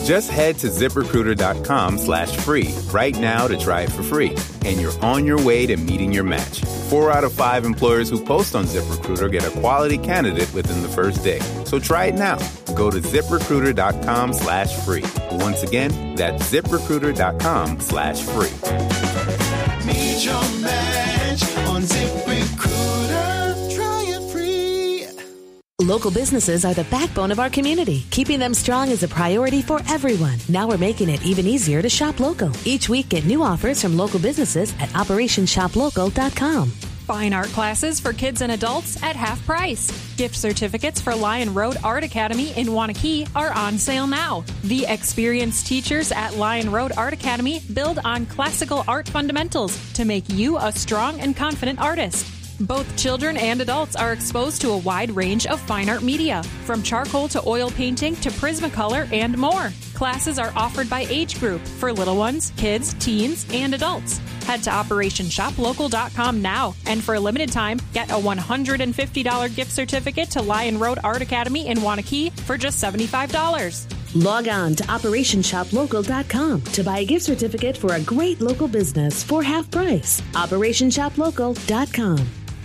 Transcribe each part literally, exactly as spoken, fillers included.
Just head to ZipRecruiter.com slash free right now to try it for free. And you're on your way to meeting your match. Four out of five employers who post on ZipRecruiter get a quality candidate within the first day. So try it now. Go to ZipRecruiter.com slash free. Once again, that's ZipRecruiter.com slash free. Meet your match on ZipRecruiter. Try it free. Local businesses are the backbone of our community. Keeping them strong is a priority for everyone. Now we're making it even easier to shop local. Each week, get new offers from local businesses at operation shop local dot com. Fine art classes for kids and adults at half price. Gift certificates for Lion Road Art Academy in Wanakee are on sale now. The experienced teachers at Lion Road Art Academy build on classical art fundamentals to make you a strong and confident artist. Both children and adults are exposed to a wide range of fine art media, from charcoal to oil painting to Prismacolor and more. Classes are offered by age group for little ones, kids, teens, and adults. Head to operation shop local dot com now, and for a limited time, get a one hundred fifty dollars gift certificate to Lion Road Art Academy in Wanakee for just seventy-five dollars. Log on to operation shop local dot com to buy a gift certificate for a great local business for half price. operation shop local dot com.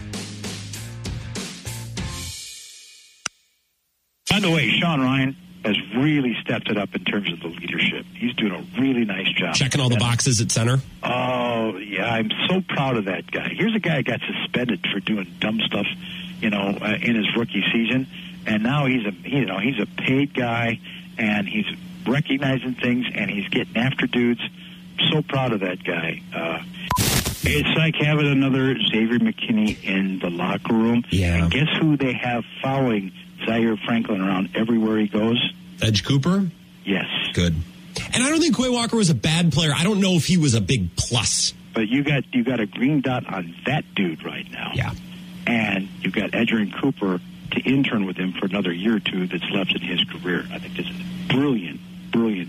By the way, Sean Ryan has really stepped it up in terms of the leadership. He's doing a really nice job. Checking all the boxes at center? Oh, yeah, I'm so proud of that guy. Here's a guy who got suspended for doing dumb stuff, you know, uh, in his rookie season, and now he's a, you know, he's a paid guy, and he's recognizing things, and he's getting after dudes. So proud of that guy. Uh, it's like having another Xavier McKinney in the locker room. Yeah. And guess who they have following Zaire Franklin around everywhere he goes? Edge Cooper? Yes. Good. And I don't think Quay Walker was a bad player. I don't know if he was a big plus. But you got you got a green dot on that dude right now. Yeah. And you've got Edgerrin Cooper to intern with him for another year or two that's left in his career. I think this is a brilliant, brilliant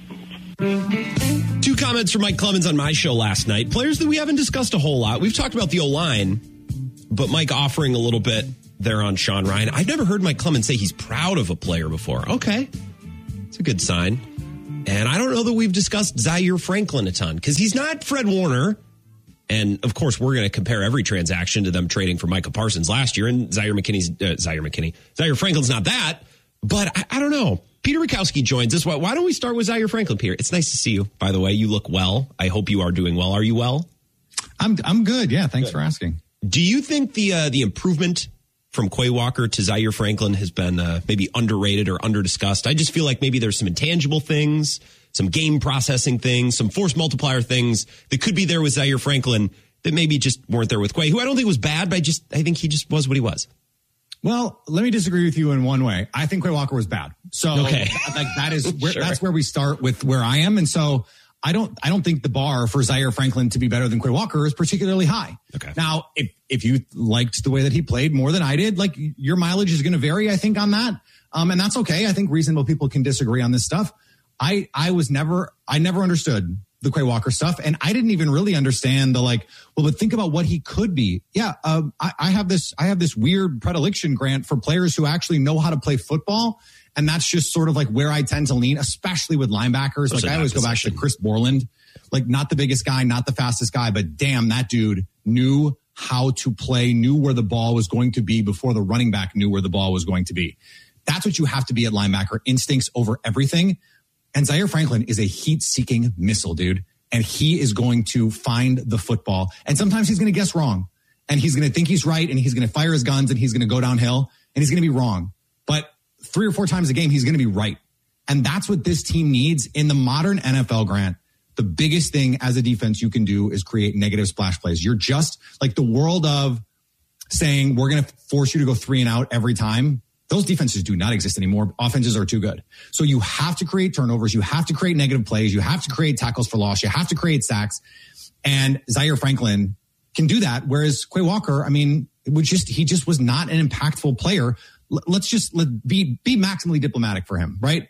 move. Two comments from Mike Clemens on my show last night. Players that we haven't discussed a whole lot. We've talked about the O-line, but Mike offering a little bit there on Sean Ryan. I've never heard Mike Clemens say he's proud of a player before. Okay. It's a good sign. And I don't know that we've discussed Zaire Franklin a ton because he's not Fred Warner. And, of course, we're going to compare every transaction to them trading for Micah Parsons last year. And Zaire McKinney's, uh, Zaire McKinney, Zaire Franklin's not that. But I, I don't know. Peter Rakowski joins us. Why, why don't we start with Zaire Franklin, Peter? It's nice to see you, by the way. You look well. I hope you are doing well. Are you well? I'm I'm good. Yeah, thanks good. for asking. Do you think the uh, the improvement from Quay Walker to Zaire Franklin has been uh, maybe underrated or under-discussed? I just feel like maybe there's some intangible things, some game processing things, some force multiplier things that could be there with Zaire Franklin that maybe just weren't there with Quay, who I don't think was bad, but I just I think he just was what he was. Well, let me disagree with you in one way. I think Quay Walker was bad. So okay. like that is where, sure. that's where we start with where I am. And so I don't I don't think the bar for Zaire Franklin to be better than Quay Walker is particularly high. Okay. Now, if if you liked the way that he played more than I did, like your mileage is going to vary, I think, on that. Um, and that's okay. I think reasonable people can disagree on this stuff. I I was never I never understood the Quay Walker stuff, and I didn't even really understand the like. Well, but think about what he could be. Yeah, uh, I, I have this I have this weird predilection, Grant, for players who actually know how to play football. And that's just sort of like where I tend to lean, especially with linebackers. Those like I always position. go back to Chris Borland, like not the biggest guy, not the fastest guy, but damn, that dude knew how to play, knew where the ball was going to be before the running back knew where the ball was going to be. That's what you have to be at linebacker, instincts over everything. And Zaire Franklin is a heat-seeking missile, dude. And he is going to find the football. And sometimes he's going to guess wrong. And he's going to think he's right, and he's going to fire his guns, and he's going to go downhill, and he's going to be wrong. But three or four times a game, he's going to be right. And that's what this team needs in the modern N F L, Grant. The biggest thing as a defense you can do is create negative splash plays. You're just like the world of saying, we're going to force you to go three and out every time. Those defenses do not exist anymore. Offenses are too good. So you have to create turnovers. You have to create negative plays. You have to create tackles for loss. You have to create sacks. And Zaire Franklin can do that. Whereas Quay Walker, I mean, it was just, he just was not an impactful player. Let's just let, be be maximally diplomatic for him, right?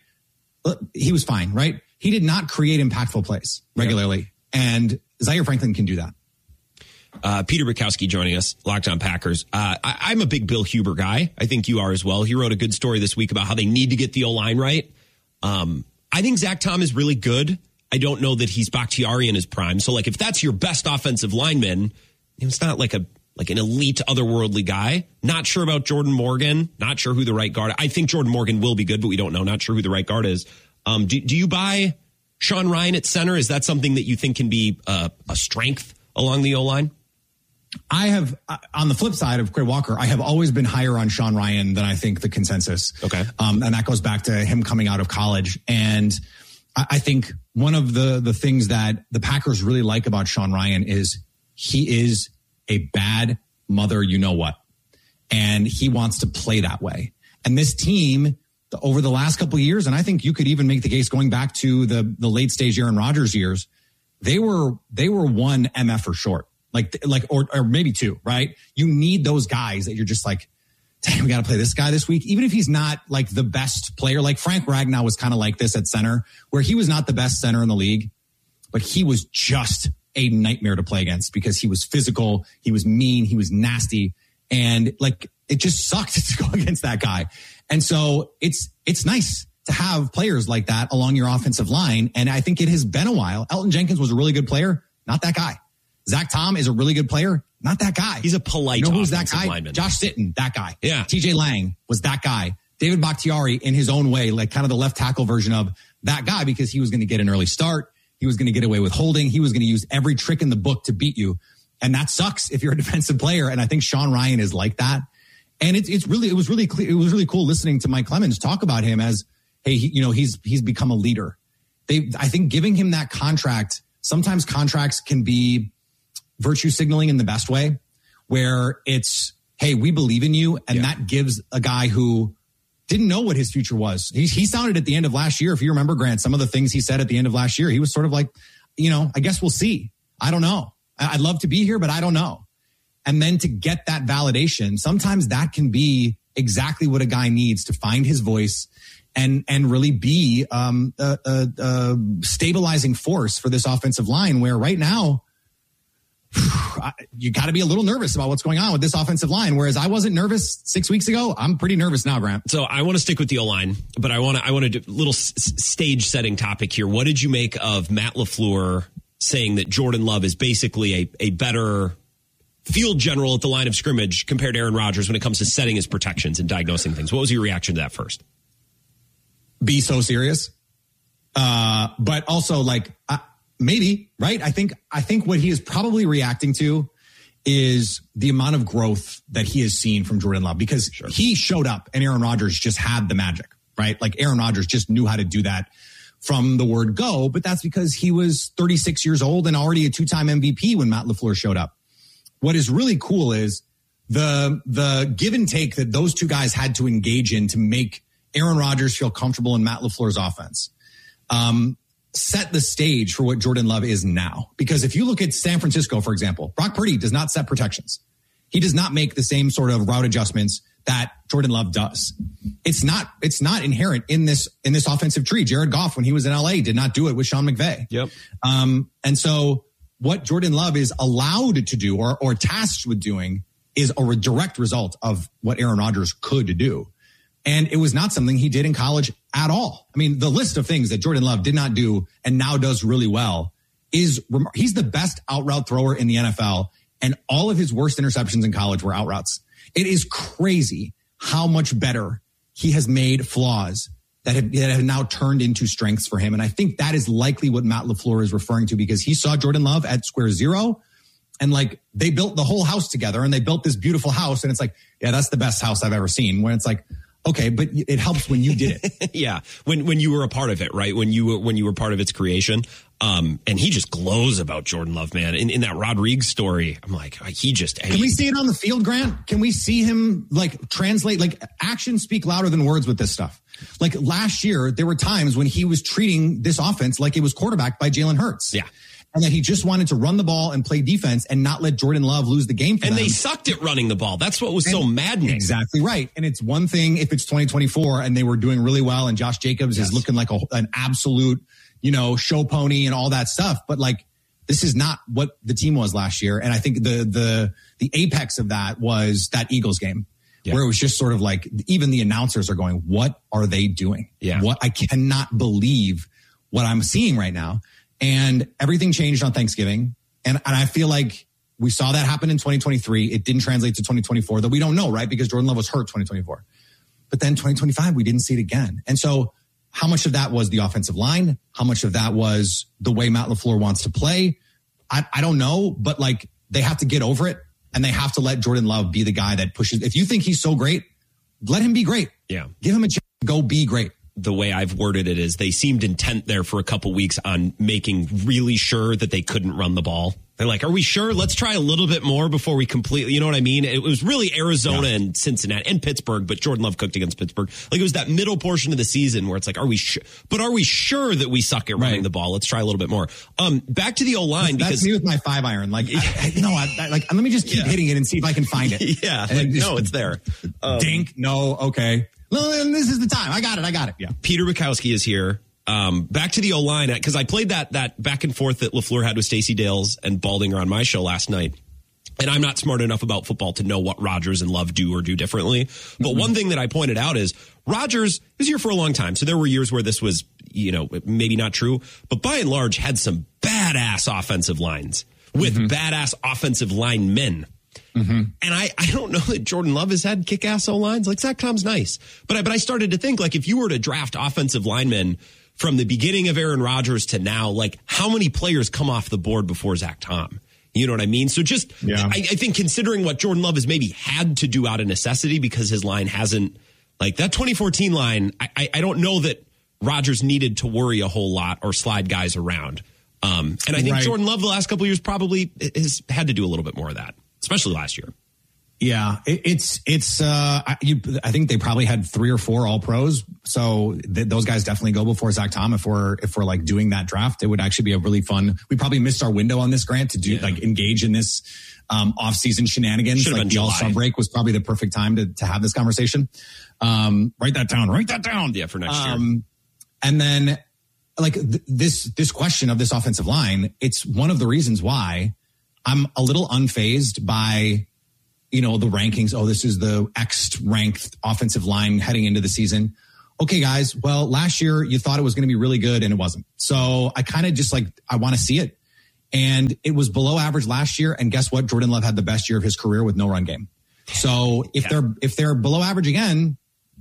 He was fine, right? He did not create impactful plays regularly. Yeah. And Zaire Franklin can do that. Uh, Peter Bukowski joining us, Locked On Packers. Uh, I, I'm a big Bill Huber guy. I think you are as well. He wrote a good story this week about how they need to get the O-line right. Um, I think Zach Tom is really good. I don't know that he's Bakhtiari in his prime. So, like, if that's your best offensive lineman, it's not like a like an elite otherworldly guy. Not sure about Jordan Morgan. Not sure who the right guard. I think Jordan Morgan will be good, but we don't know. Not sure who the right guard is. Um, do, do you buy Sean Rhyan at center? Is that something that you think can be uh, a strength along the O-line? I have, uh, on the flip side of Quay Walker, I have always been higher on Sean Rhyan than I think the consensus. Okay. Um, and that goes back to him coming out of college. And I, I think one of the, the things that the Packers really like about Sean Rhyan is he is a bad mother, you know what, and he wants to play that way. And this team over the last couple of years, and I think you could even make the case going back to the, the late stage Aaron Rodgers years, they were, they were one M F or short. Like, like, or, or maybe two, right? You need those guys that you're just like, damn, we got to play this guy this week. Even if he's not like the best player, like Frank Ragnow was kind of like this at center, where he was not the best center in the league, but he was just a nightmare to play against because he was physical. He was mean. He was nasty. And like, it just sucked to go against that guy. And so it's, it's nice to have players like that along your offensive line. And I think it has been a while. Elton Jenkins was a really good player. Not that guy. Zach Tom is a really good player. Not that guy. He's a polite you know who's that guy? lineman. Josh Sitton, that guy. Yeah. T J Lang was that guy. David Bakhtiari in his own way, like kind of the left tackle version of that guy, because he was going to get an early start. He was going to get away with holding. He was going to use every trick in the book to beat you. And that sucks if you're a defensive player. And I think Sean Rhyan is like that. And it's, it's really, it was really clear. It was really cool listening to Mike Clemens talk about him as, hey, he, you know, he's, he's become a leader. They, I think giving him that contract, sometimes contracts can be virtue signaling in the best way, where it's, hey, we believe in you. And yeah. that gives a guy who didn't know what his future was. He, he sounded at the end of last year, if you remember, Grant, some of the things he said at the end of last year, he was sort of like, you know, I guess we'll see. I don't know. I'd love to be here, but I don't know. And then to get that validation, sometimes that can be exactly what a guy needs to find his voice and, and really be um, a, a, a stabilizing force for this offensive line, where right now, you got to be a little nervous about what's going on with this offensive line. Whereas I wasn't nervous six weeks ago. I'm pretty nervous now, Grant. So I want to stick with the O-line, but I want to, I want to do a little s- stage setting topic here. What did you make of Matt LaFleur saying that Jordan Love is basically a, a better field general at the line of scrimmage compared to Aaron Rodgers when it comes to setting his protections and diagnosing things? What was your reaction to that first? Be so serious. Uh, but also like, I, Maybe, right? I think I think what he is probably reacting to is the amount of growth that he has seen from Jordan Love, because sure. he showed up and Aaron Rodgers just had the magic, right? Like Aaron Rodgers just knew how to do that from the word go, but that's because he was thirty-six years old and already a two-time M V P when Matt LaFleur showed up. What is really cool is the the give and take that those two guys had to engage in to make Aaron Rodgers feel comfortable in Matt LaFleur's offense. Um, set the stage for what Jordan Love is now. Because if you look at San Francisco, for example, Brock Purdy does not set protections. He does not make the same sort of route adjustments that Jordan Love does. It's not, it's not inherent in this, in this offensive tree. Jared Goff, when he was in L A, did not do it with Sean McVay. Yep. Um, and so what Jordan Love is allowed to do or, or tasked with doing is a direct result of what Aaron Rodgers could do. And it was not something he did in college at all. I mean, the list of things that Jordan Love did not do and now does really well is, he's the best out route thrower in the N F L. And all of his worst interceptions in college were out routes. It is crazy how much better he has made flaws that have, that have now turned into strengths for him. And I think that is likely what Matt LaFleur is referring to, because he saw Jordan Love at square zero and like they built the whole house together and they built this beautiful house. And it's like, yeah, that's the best house I've ever seen. When it's like, okay, but it helps when you did it. Yeah, when when you were a part of it, right? When you were when you were part of its creation. Um, and he just glows about Jordan Love, man. In in that Rodriguez story, I'm like, he just. Can we see it on the field, Grant? Can we see him like translate? Like actions speak louder than words with this stuff. Like last year, there were times when he was treating this offense like it was quarterbacked by Jalen Hurts. Yeah. And that he just wanted to run the ball and play defense and not let Jordan Love lose the game for and them. And they sucked at running the ball. That's what was and so maddening. Exactly right. And it's one thing if it's twenty twenty-four and they were doing really well and Josh Jacobs yes. is looking like a, an absolute, you know, show pony and all that stuff. But like, this is not what the team was last year. And I think the the the apex of that was that Eagles game Yeah. where it was just sort of like, even the announcers are going, what are they doing? Yeah. What I cannot believe what I'm seeing right now. And everything changed on Thanksgiving. And, and I feel like we saw that happen in twenty twenty-three. It didn't translate to twenty twenty-four, that we don't know, right? Because Jordan Love was hurt twenty twenty-four. But then twenty twenty-five, we didn't see it again. And so how much of that was the offensive line? How much of that was the way Matt LaFleur wants to play? I, I don't know, but like they have to get over it and they have to let Jordan Love be the guy that pushes. If you think he's so great, let him be great. Yeah. Give him a chance to go be great. The way I've worded it is they seemed intent there for a couple weeks on making really sure that they couldn't run the ball. They're like, are we sure? Let's try a little bit more before we completely, you know what I mean? It was really Arizona yeah. and Cincinnati and Pittsburgh, but Jordan Love cooked against Pittsburgh. Like it was that middle portion of the season where it's like, are we sure? But are we sure that we suck at running right. the ball? Let's try a little bit more. Um, back to the O-line. That's, because that's me with my five iron. Like, I, I, no, I, I, like, let me just keep yeah. hitting it and see if I can find it. yeah. And Like, just, no, it's there. Um, dink. No. Okay. Well, this is the time. I got it. I got it. Yeah. Peter Bukowski is here. Um, back to the O-line, because I played that that back and forth that LaFleur had with Stacey Dales and Baldinger on my show last night. And I'm not smart enough about football to know what Rodgers and Love do or do differently. But mm-hmm. one thing that I pointed out is Rodgers was here for a long time. So there were years where this was, you know, maybe not true. But by and large, had some badass offensive lines with mm-hmm. badass offensive linemen. Mm-hmm. And I, I don't know that Jordan Love has had kick-ass O-lines. Like, Zach Tom's nice. But I, but I started to think, like, if you were to draft offensive linemen from the beginning of Aaron Rodgers to now, like, how many players come off the board before Zach Tom? You know what I mean? So just, yeah. I, I think considering what Jordan Love has maybe had to do out of necessity because his line hasn't, like, that twenty fourteen line, I, I don't know that Rodgers needed to worry a whole lot or slide guys around. Um, and I think right. Jordan Love the last couple of years probably has had to do a little bit more of that, especially last year. Yeah, it, it's it's. Uh, I, you, I think they probably had three or four All Pros, so th- those guys definitely go before Zach Tom. If we're if we're like doing that draft, it would actually be a really fun. We probably missed our window on this, Grant, to do yeah. like engage in this um, off season shenanigans. Should've like the All Star break was probably the perfect time to to have this conversation. Um, write that down. Write that down. Yeah, for next um, year. And then like th- this this question of this offensive line, it's one of the reasons why I'm a little unfazed by, you know, the rankings. Oh, this is the X ranked offensive line heading into the season. Okay, guys. Well, last year you thought it was going to be really good and it wasn't. So I kind of just like, I want to see it. And it was below average last year. And guess what? Jordan Love had the best year of his career with no run game. So if yeah. they're, if they're below average again,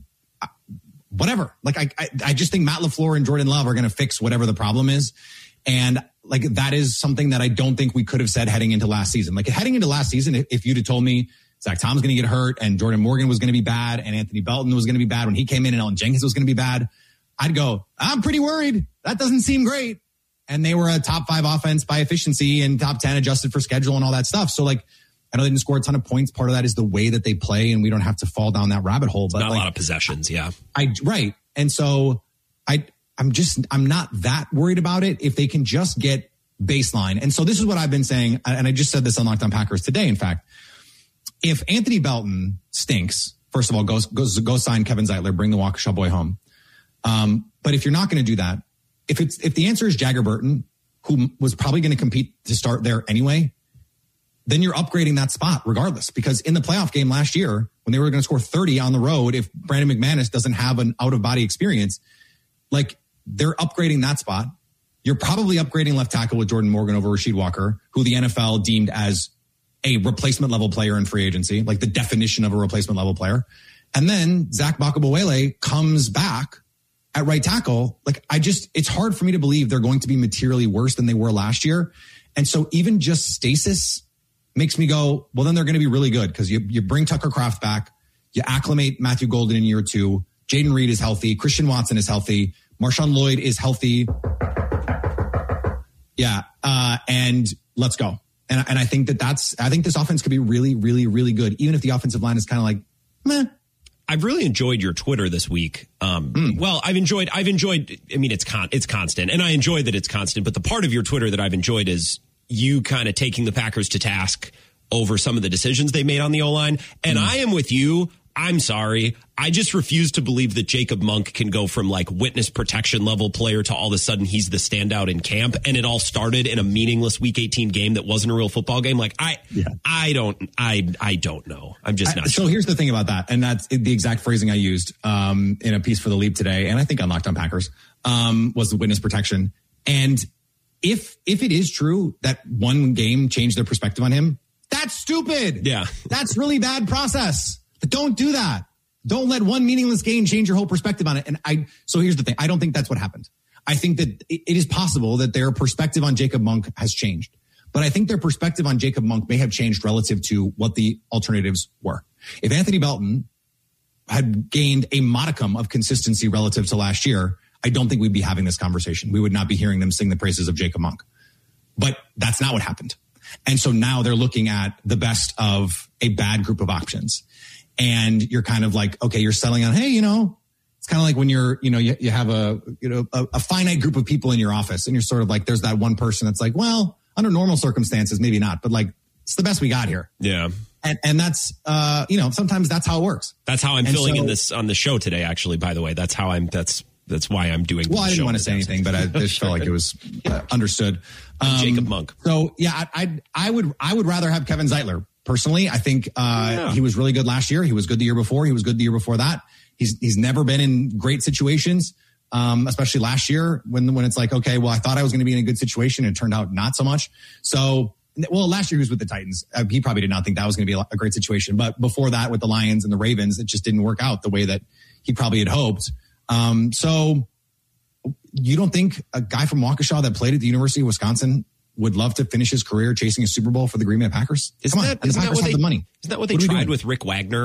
whatever. Like I, I, I just think Matt LaFleur and Jordan Love are going to fix whatever the problem is. And like, that is something that I don't think we could have said heading into last season. Like heading into last season, if, if you'd have told me Zach Tom's going to get hurt and Jordan Morgan was going to be bad and Anthony Belton was going to be bad when he came in and Ellen Jenkins was going to be bad, I'd go, I'm pretty worried. That doesn't seem great. And they were a top five offense by efficiency and top ten adjusted for schedule and all that stuff. So like, I know they didn't score a ton of points. Part of that is the way that they play and we don't have to fall down that rabbit hole. But not like, a lot of possessions. Yeah. I, right. And so I, I'm just, I'm not that worried about it if they can just get baseline. And so this is what I've been saying. And I just said this on Locked On Packers today. In fact, if Anthony Belton stinks, first of all, go, go, go sign Kevin Zeitler, bring the Waukesha boy home. Um, but if you're not going to do that, if it's, if the answer is Jagger Burton, who was probably going to compete to start there anyway, then you're upgrading that spot regardless, because in the playoff game last year, when they were going to score thirty on the road, if Brandon McManus doesn't have an out of body experience, like they're upgrading that spot. You're probably upgrading left tackle with Jordan Morgan over Rasheed Walker, who the N F L deemed as a replacement level player in free agency, like the definition of a replacement level player. And then Zach Bakabawele comes back at right tackle. Like I just, it's hard for me to believe they're going to be materially worse than they were last year. And so even just stasis makes me go, well, then they're going to be really good because you, you bring Tucker Kraft back, you acclimate Matthew Golden in year two, Jaden Reed is healthy, Christian Watson is healthy, Marshawn Lloyd is healthy. Yeah. Uh, and let's go. And, and I think that that's, I think this offense could be really, really, really good, even if the offensive line is kind of like, meh. I've really enjoyed your Twitter this week. Um, mm. Well, I've enjoyed, I've enjoyed, I mean, it's con, it's constant and I enjoy that it's constant, but the part of your Twitter that I've enjoyed is you kind of taking the Packers to task over some of the decisions they made on the O-line. And mm. I am with you. I'm sorry. I just refuse to believe that Jacob Monk can go from like witness protection level player to all of a sudden he's the standout in camp. And it all started in a meaningless week eighteen game that wasn't a real football game. Like I, yeah. I don't, I, I don't know. I'm just not. I, so sure. Here's the thing about that. And that's the exact phrasing I used um, in a piece for the Leap today. And I think on Locked On Packers um, was the witness protection. And if, if it is true that one game changed their perspective on him, that's stupid. Yeah. That's really bad process. Don't do that. Don't let one meaningless game change your whole perspective on it. And I, so here's the thing. I don't think that's what happened. I think that it is possible that their perspective on Jacob Monk has changed, but I think their perspective on Jacob Monk may have changed relative to what the alternatives were. If Anthony Belton had gained a modicum of consistency relative to last year, I don't think we'd be having this conversation. We would not be hearing them sing the praises of Jacob Monk, but that's not what happened. And so now they're looking at the best of a bad group of options. And you're kind of like, okay, you're settling on, hey, you know, it's kind of like when you're, you know, you, you have a, you know, a, a finite group of people in your office and you're sort of like, there's that one person that's like, well, under normal circumstances, maybe not, but like, it's the best we got here. Yeah. And, and that's, uh, you know, sometimes that's how it works. That's how I'm and feeling so, in this on the show today, actually, by the way. That's how I'm, that's, that's why I'm doing Well, I didn't show want to say anything, but I just felt like it was uh, understood. Um, Jacob Monk. So yeah, I, I, I would, I would rather have Kevin Zeitler. Personally, I think uh, yeah. he was really good last year. He was good the year before. He was good the year before that. He's he's never been in great situations, um, especially last year when when it's like, okay, well, I thought I was going to be in a good situation, and it turned out not so much. So, well, last year he was with the Titans. Uh, he probably did not think that was going to be a great situation. But before that, with the Lions and the Ravens, it just didn't work out the way that he probably had hoped. Um, so, you don't think a guy from Waukesha that played at the University of Wisconsin would love to finish his career chasing a Super Bowl for the Green Bay Packers? Isn't Come on, that, and the isn't Packers that what have they, the money. Isn't that what they what tried with Rick Wagner?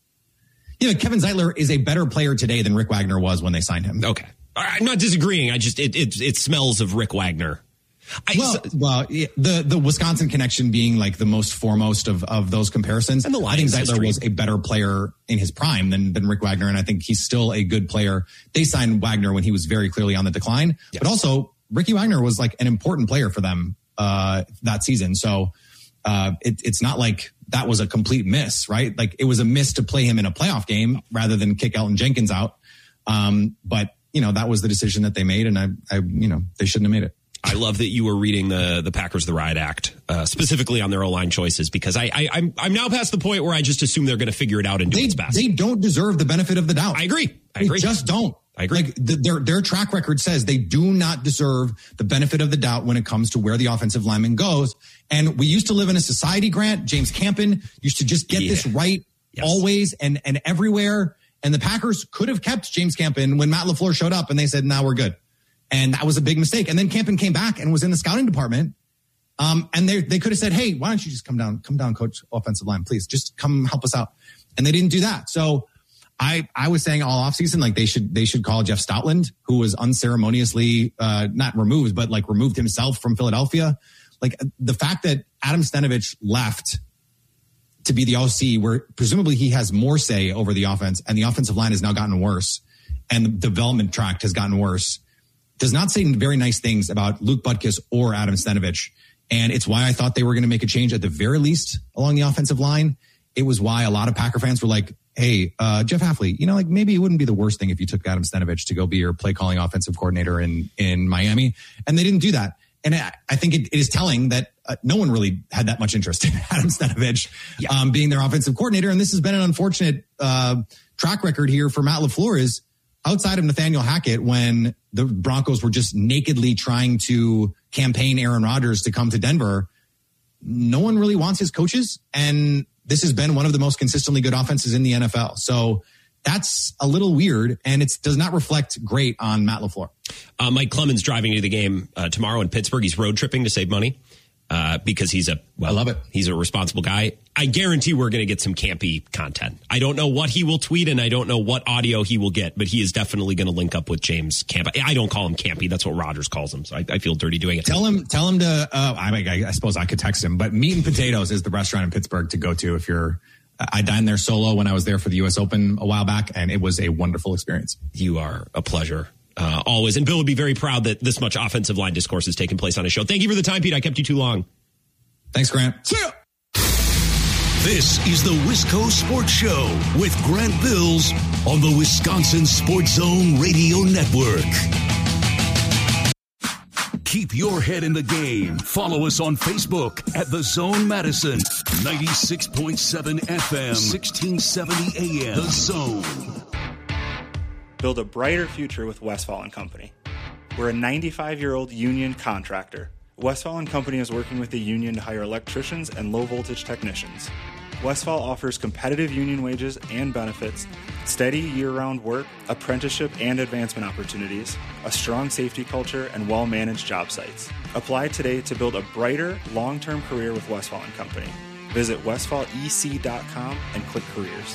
Yeah, Kevin Zeitler is a better player today than Rick Wagner was when they signed him. Okay. I'm not disagreeing. I just, it it, it smells of Rick Wagner. I, well, so, well, the the Wisconsin connection being like the most foremost of, of those comparisons. And the I think Zeitler history. was a better player in his prime than, than Rick Wagner, and I think he's still a good player. They signed Wagner when he was very clearly on the decline, yes. But also Ricky Wagner was like an important player for them uh, that season. So uh, it, it's not like that was a complete miss, right? Like it was a miss to play him in a playoff game rather than kick Elton Jenkins out. Um, but you know, that was the decision that they made, and I, I, you know, they shouldn't have made it. I love that you were reading the the Packers the Riot Act, uh, specifically on their O-line choices, because I, I I'm I'm now past the point where I just assume they're going to figure it out and do they, its best. They don't deserve the benefit of the doubt. I agree. I they agree. just don't. I agree. Like the, their their track record says they do not deserve the benefit of the doubt when it comes to where the offensive lineman goes. And we used to live in a society, Grant. James Campen used to just get yeah. this right yes. always and and everywhere. And the Packers could have kept James Campen when Matt LaFleur showed up, and they said, "Now we're good." And that was a big mistake. And then Campen came back and was in the scouting department. Um, and they they could have said, hey, why don't you just come down, come down, coach offensive line, please just come help us out. And they didn't do that. So I, I was saying all offseason, like they should, they should call Jeff Stoutland, who was unceremoniously, uh, not removed, but like removed himself from Philadelphia. Like the fact that Adam Stenavich left to be the O C, where presumably he has more say over the offense, and the offensive line has now gotten worse and the development tract has gotten worse, does not say very nice things about Luke Butkus or Adam Stenavich. And it's why I thought they were going to make a change at the very least along the offensive line. It was why a lot of Packer fans were like, hey, uh, Jeff Hafley, you know, like maybe it wouldn't be the worst thing if you took Adam Stenavich to go be your play calling offensive coordinator in, in Miami. And they didn't do that. And I, I think it, it is telling that uh, no one really had that much interest in Adam Stenavich yeah. um, being their offensive coordinator. And this has been an unfortunate uh, track record here for Matt LaFleur is outside of Nathaniel Hackett, when the Broncos were just nakedly trying to campaign Aaron Rodgers to come to Denver, no one really wants his coaches. And this has been one of the most consistently good offenses in the N F L. So that's a little weird, and it does not reflect great on Matt LaFleur. Uh, Mike Clemens driving to the game uh, tomorrow in Pittsburgh. He's road tripping to save money uh, because he's a, well, I love it. He's a responsible guy. I guarantee we're going to get some campy content. I don't know what he will tweet, and I don't know what audio he will get, but he is definitely going to link up with James Camp. I don't call him campy. That's what Rodgers calls him. So I, I feel dirty doing it. Tell him, tell him to, uh, I, I suppose I could text him, but Meat and Potatoes is the restaurant in Pittsburgh to go to if you're, I dined there solo when I was there for the U S Open a while back, and it was a wonderful experience. You are a pleasure. Uh, always. And Bill would be very proud that this much offensive line discourse has taken place on his show. Thank you for the time, Pete. I kept you too long. Thanks, Grant. See ya. This is the Wisco Sports Show with Grant Bills on the Wisconsin Sports Zone Radio Network. Keep your head in the game. Follow us on Facebook at The Zone Madison, ninety-six point seven F M, sixteen seventy A M. The Zone. Build a brighter future with Westfall and Company. We're a ninety-five-year-old union contractor. Westfall and Company is working with the union to hire electricians and low-voltage technicians. Westfall offers competitive union wages and benefits, steady year-round work, apprenticeship and advancement opportunities, a strong safety culture, and well-managed job sites. Apply today to build a brighter, long-term career with Westfall and Company. Visit westfall e c dot com and click careers.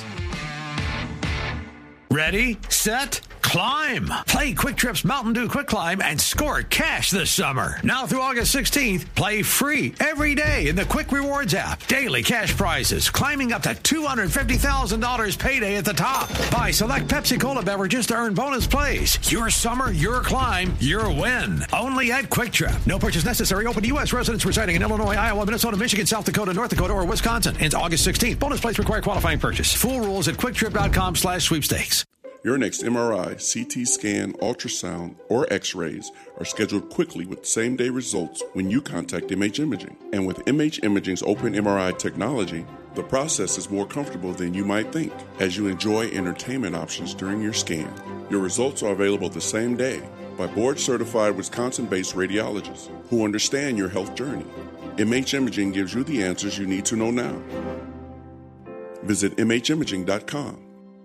Ready, set, climb. Play Quick Trip's Mountain Dew Quick Climb and score cash this summer. Now through August sixteenth, play free every day in the Quick Rewards app. Daily cash prizes, climbing up to two hundred fifty thousand dollars payday at the top. Buy select Pepsi Cola beverages to earn bonus plays. Your summer, your climb, your win. Only at Quick Trip. No purchase necessary. Open to U S residents residing in Illinois, Iowa, Minnesota, Michigan, South Dakota, North Dakota, or Wisconsin. Ends August sixteenth. Bonus plays require qualifying purchase. Full rules at quicktrip.com slash sweepstakes. Your next M R I, C T scan, ultrasound, or x-rays are scheduled quickly with same-day results when you contact M H Imaging. And with M H Imaging's open M R I technology, the process is more comfortable than you might think as you enjoy entertainment options during your scan. Your results are available the same day by board-certified Wisconsin-based radiologists who understand your health journey. M H Imaging gives you the answers you need to know now. Visit m h imaging dot com.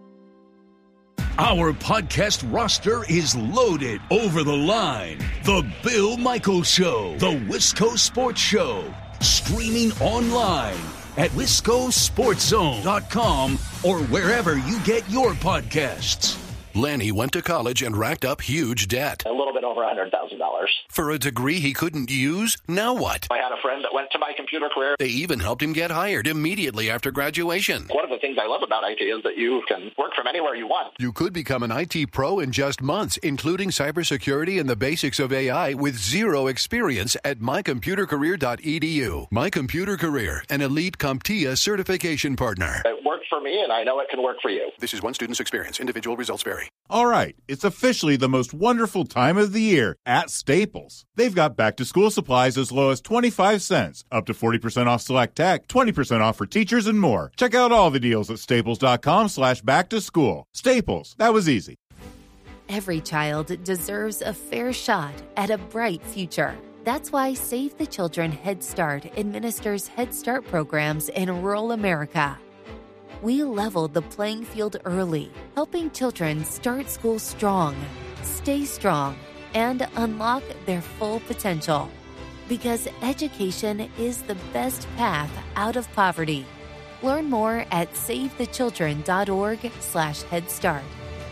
Our podcast roster is loaded. Over the Line, The Bill Michaels Show, The Wisco Sports Show, streaming online at wisco sports zone dot com or wherever you get your podcasts. Lanny went to college and racked up huge debt. A little bit over one hundred thousand dollars. For a degree he couldn't use? Now what? I had a friend that went to my computer career. They even helped him get hired immediately after graduation. One of the things I love about I T is that you can work from anywhere you want. You could become an I T pro in just months, including cybersecurity and the basics of A I with zero experience at my computer career dot e d u. My Computer Career, an elite CompTIA certification partner. It worked for me, and I know it can work for you. This is one student's experience. Individual results vary. All right, it's officially the most wonderful time of the year at Staples. They've got back-to-school supplies as low as twenty-five cents, up to forty percent off select tech, twenty percent off for teachers, and more. Check out all the deals at staples dot com slash back to school. Staples, that was easy. Every child deserves a fair shot at a bright future. That's why Save the Children Head Start administers Head Start programs in rural America. We leveled the playing field early, helping children start school strong, stay strong, and unlock their full potential. Because education is the best path out of poverty. Learn more at save the children dot org slash head start.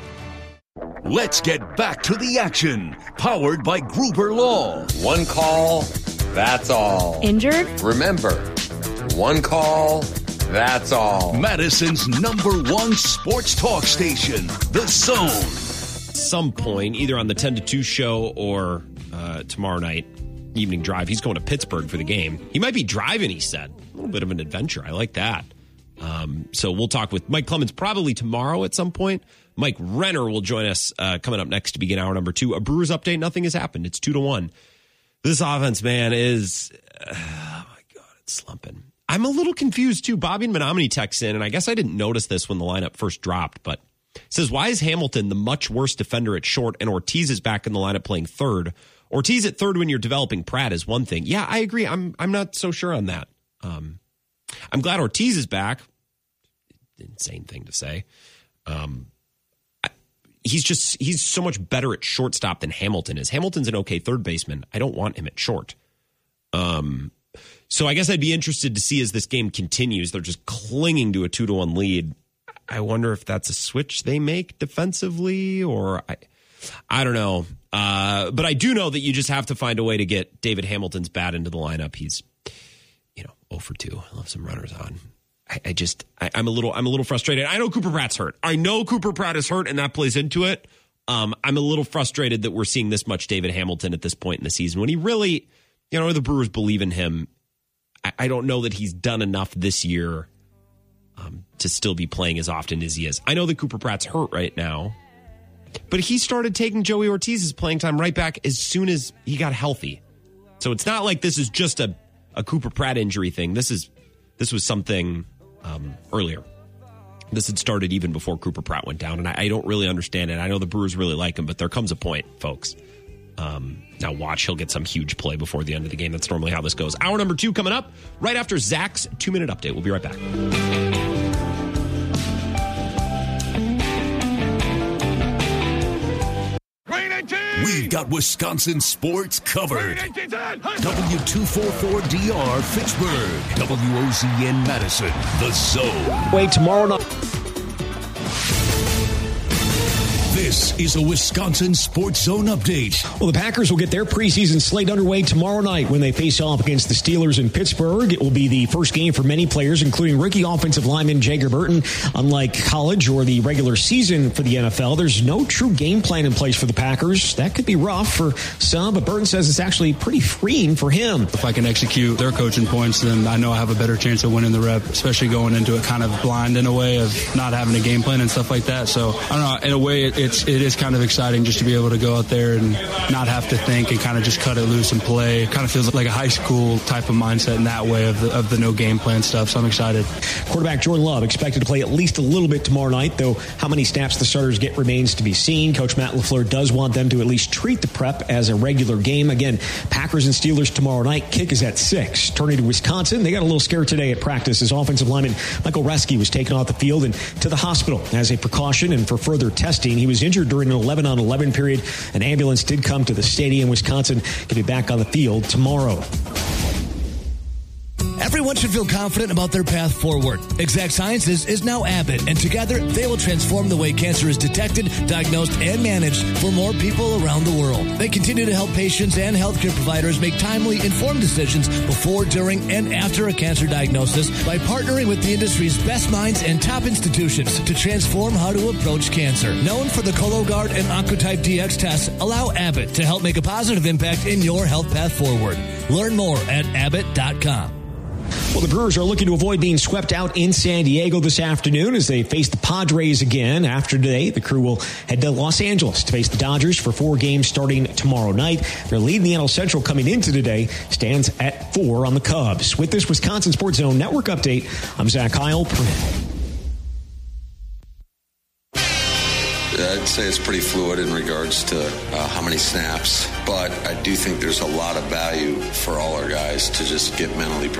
Let's get back to the action. Powered by Gruber Law. One call, that's all. Injured? Remember, one call, that's all. Madison's number one sports talk station, The Zone. Some point, either on the ten to two show or uh, tomorrow night, evening drive. He's going to Pittsburgh for the game. He might be driving, he said. A little bit of an adventure. I like that. Um, so we'll talk with Mike Clemens probably tomorrow at some point. Mike Renner will join us uh, coming up next to begin hour number two. A Brewers update. Nothing has happened. It's two to one. This offense, man, is, uh, oh my God, it's slumping. I'm a little confused too. Bobby and Menominee texts in, and I guess I didn't notice this when the lineup first dropped, but it says, why is Hamilton the much worse defender at short and Ortiz is back in the lineup playing third? Ortiz at third when you're developing Pratt is one thing. Yeah, I agree. I'm I'm not so sure on that. Um, I'm glad Ortiz is back. Insane thing to say. Um, I, he's just he's so much better at shortstop than Hamilton is. Hamilton's an okay third baseman. I don't want him at short. Um, so I guess I'd be interested to see as this game continues. They're just clinging to a two to one lead. I wonder if that's a switch they make defensively, or I, I don't know. Uh, but I do know that you just have to find a way to get David Hamilton's bat into the lineup. He's, you know, oh for two. I love some runners on. I, I just, I, I'm a little, I'm a little frustrated. I know Cooper Pratt's hurt. I know Cooper Pratt is hurt, and that plays into it. Um, I'm a little frustrated that we're seeing this much David Hamilton at this point in the season when he really, you know, the Brewers believe in him. I, I don't know that he's done enough this year um, to still be playing as often as he is. I know that Cooper Pratt's hurt right now, but he started taking Joey Ortiz's playing time right back as soon as he got healthy. So it's not like this is just a, a Cooper Pratt injury thing. This is this was something um, earlier. This had started even before Cooper Pratt went down, and I, I don't really understand it. I know the Brewers really like him, but there comes a point, folks. Um, now watch, he'll get some huge play before the end of the game. That's normally how this goes. Hour number two coming up right after Zach's two-minute update. We'll be right back. We've got Wisconsin sports covered. W two forty-four D R Fitchburg. W O Z N Madison. The Zone. Wait, tomorrow night. This is a Wisconsin Sports Zone update. Well, the Packers will get their preseason slate underway tomorrow night when they face off against the Steelers in Pittsburgh. It will be the first game for many players, including rookie offensive lineman Jager Burton. Unlike college or the regular season for the N F L, there's no true game plan in place for the Packers. That could be rough for some, but Burton says it's actually pretty freeing for him. If I can execute their coaching points, then I know I have a better chance of winning the rep, especially going into it kind of blind in a way of not having a game plan and stuff like that. So, I don't know, in a way, it, it's, it is kind of exciting just to be able to go out there and not have to think and kind of just cut it loose and play. It kind of feels like a high school type of mindset in that way of the, of the no game plan stuff, so I'm excited. Quarterback Jordan Love expected to play at least a little bit tomorrow night, though how many snaps the starters get remains to be seen. Coach Matt LaFleur does want them to at least treat the prep as a regular game. Again, Packers and Steelers tomorrow night. Kick is at six. Turning to Wisconsin, they got a little scare today at practice as offensive lineman Michael Reske was taken off the field and to the hospital as a precaution and for further testing. He was injured during an eleven on eleven period. An ambulance did come to the stadium. Wisconsin can be back on the field tomorrow. Everyone should feel confident about their path forward. Exact Sciences is now Abbott, and together they will transform the way cancer is detected, diagnosed, and managed for more people around the world. They continue to help patients and healthcare providers make timely, informed decisions before, during, and after a cancer diagnosis by partnering with the industry's best minds and top institutions to transform how to approach cancer. Known for the Cologuard and Oncotype D X tests, allow Abbott to help make a positive impact in your health path forward. Learn more at abbott dot com. Well, the Brewers are looking to avoid being swept out in San Diego this afternoon as they face the Padres again. After today, the crew will head to Los Angeles to face the Dodgers for four games starting tomorrow night. Their lead in the N L Central coming into today stands at four on the Cubs. With this Wisconsin Sports Zone Network update, I'm Zach Heil. I'd say it's pretty fluid in regards to uh, how many snaps, but I do think there's a lot of value for all our guys to just get mentally prepared.